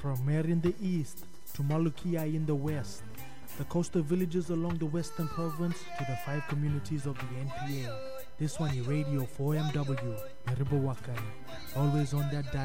From Mer in the east to Malukia in the west, the coastal villages along the western province to the 5 communities of the NPA. This one is Radio 4MW, Meribawakani, always on that dial.